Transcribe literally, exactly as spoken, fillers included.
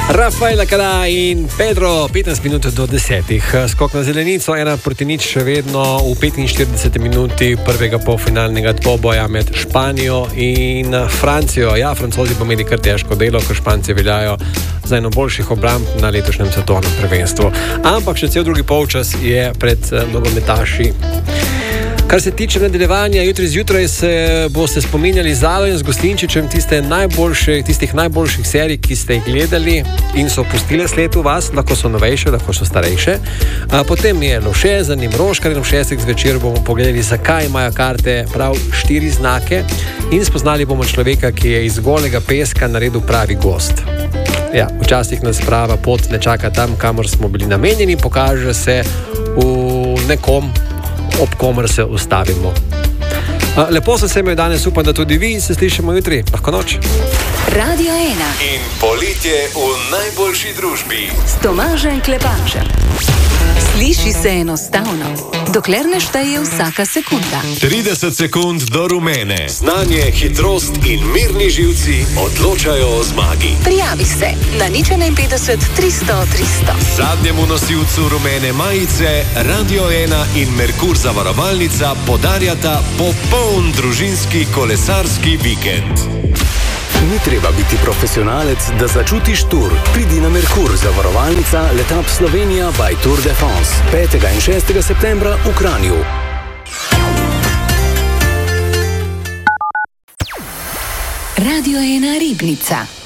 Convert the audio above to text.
Rafaela Kada in Pedro, petnajst minut do desetih. Skok na zelenico, ena proti nič, še vedno v petinštirideseti minuti prvega polfinalnega dvoboja med Španijo in Francijo. Ja, Francozi pa imeli kar težko delo, ker Španci veljajo za eno boljših obramb na letošnjem svetovnem prvenstvu. Ampak še cel drugi polčas je pred nogometaši. Kar se tiče nadaljevanja, jutri zjutraj se boste spominjali z Alo in z Gostinčičem tiste najboljše, tistih najboljših serij, ki ste jih gledali in so pustile sled v vas, lahko so novejše, lahko so starejše. A potem je Lovše, za njim Roškar in ob šestih zvečer bomo pogledali, zakaj imajo karte prav štiri znake in spoznali bomo človeka, ki je iz golega peska naredil pravi gozd. Ja, včasih nas prava pot ne čaka tam, kamor smo bili namenjeni, pokaže se v nekom, ob komer se ustavimo. Lepo se sem imel danes, upam, da tudi vi, se slišimo jutri. Lahko noč. Radio ena. In poletje v najboljši družbi. S Tomažem Klepačem. Sliši se enostavno, dokler ne šteje vsaka sekunda. trideset sekund do rumene. Znanje, hitrost in mirni živci odločajo o zmagi. Prijavi se na nič enainpetdeset tristo tristo. Zadnjemu nosilcu rumene majice Radio ena in Merkur zavarovalnica podarjata popoln družinski kolesarski vikend. Ni treba biti profesionalec, da začutiš tur. Pridi na Merkur zavarovalnica Letap Slovenija by Tour de France. petega in šestega septembra v Kranju. Radio ena Ribnica.